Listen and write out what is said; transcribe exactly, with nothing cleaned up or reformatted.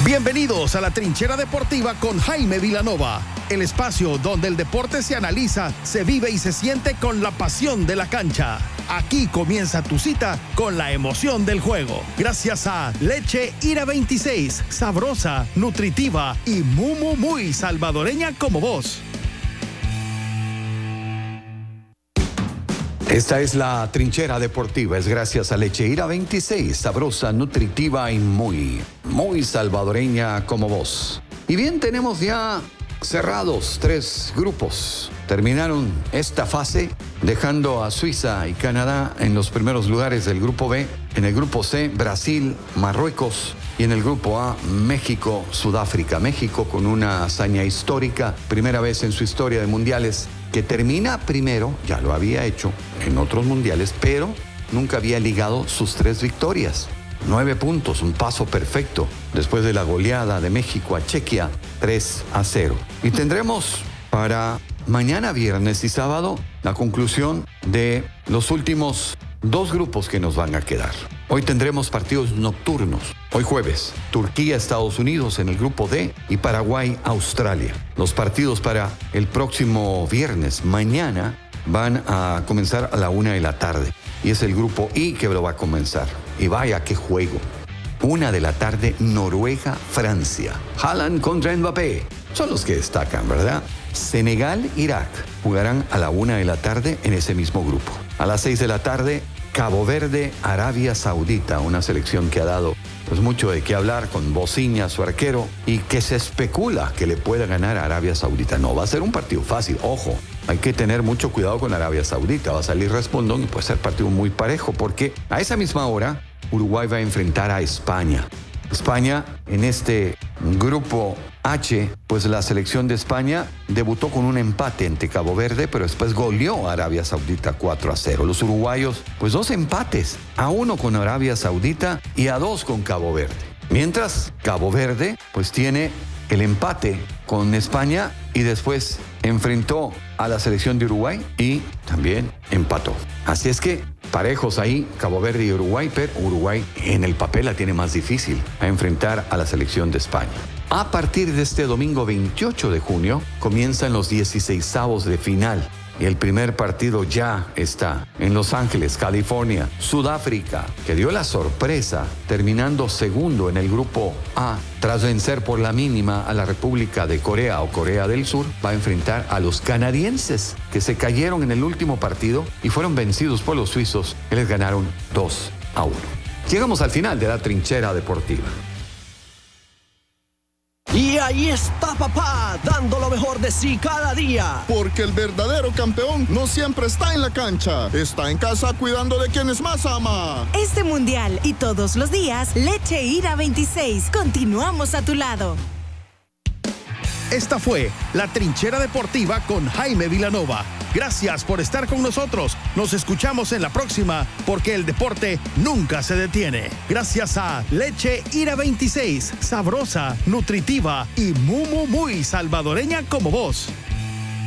Bienvenidos a la Trinchera Deportiva con Jaime Vilanova, el espacio donde el deporte se analiza, se vive y se siente con la pasión de la cancha. Aquí comienza tu cita con la emoción del juego. Gracias a Leche Ira veintiséis, sabrosa, nutritiva y muy, muy, muy salvadoreña como vos. Esta es la Trinchera Deportiva, es gracias a Leche Ira veintiséis, sabrosa, nutritiva y muy, muy salvadoreña como vos. Y bien, tenemos ya cerrados tres grupos. Terminaron esta fase dejando a Suiza y Canadá en los primeros lugares del grupo B. En el grupo C, Brasil, Marruecos. Y en el grupo A, México, Sudáfrica. México con una hazaña histórica, primera vez en su historia de mundiales, que termina primero, ya lo había hecho en otros mundiales, pero nunca había ligado sus tres victorias. Nueve puntos, un paso perfecto, después de la goleada de México a Chequia, tres a cero. Y tendremos para mañana, viernes y sábado, la conclusión de los últimos dos grupos que nos van a quedar. Hoy tendremos partidos nocturnos. Hoy jueves, Turquía, Estados Unidos en el grupo D y Paraguay, Australia. Los partidos para el próximo viernes, mañana, van a comenzar a la una de la tarde. Y es el grupo I que lo va a comenzar. Y vaya qué juego. Una de la tarde, Noruega, Francia. Haaland contra Mbappé. Son los que destacan, ¿verdad? Senegal, Irak jugarán a la una de la tarde en ese mismo grupo. A las seis de la tarde, Cabo Verde, Arabia Saudita, una selección que ha dado pues mucho de qué hablar con Bociña, su arquero, y que se especula que le pueda ganar a Arabia Saudita. No va a ser un partido fácil, ojo, hay que tener mucho cuidado con Arabia Saudita, va a salir respondón y puede ser partido muy parejo, porque a esa misma hora Uruguay va a enfrentar a España. España en este grupo H, pues la selección de España debutó con un empate ante Cabo Verde, pero después goleó a Arabia Saudita cuatro a cero. Los uruguayos, pues dos empates, a uno con Arabia Saudita y a dos con Cabo Verde. Mientras Cabo Verde, pues tiene el empate con España y después enfrentó a la selección de Uruguay y también empató. Así es que parejos ahí, Cabo Verde y Uruguay, pero Uruguay en el papel la tiene más difícil a enfrentar a la selección de España. A partir de este domingo veintiocho de junio comienzan los dieciseisavos de final y el primer partido ya está en Los Ángeles, California. Sudáfrica, que dio la sorpresa terminando segundo en el grupo A tras vencer por la mínima a la República de Corea o Corea del Sur, va a enfrentar a los canadienses que se cayeron en el último partido y fueron vencidos por los suizos que les ganaron dos a uno. Llegamos al final de la Trinchera Deportiva. Y ahí está papá, dando lo mejor de sí cada día. Porque el verdadero campeón no siempre está en la cancha, está en casa cuidando de quienes más ama. Este mundial y todos los días, Leche Ira veintiséis, continuamos a tu lado. Esta fue la Trinchera Deportiva con Jaime Vilanova. Gracias por estar con nosotros. Nos escuchamos en la próxima, porque el deporte nunca se detiene. Gracias a Leche Ira veintiséis, sabrosa, nutritiva y muy, muy, muy salvadoreña como vos.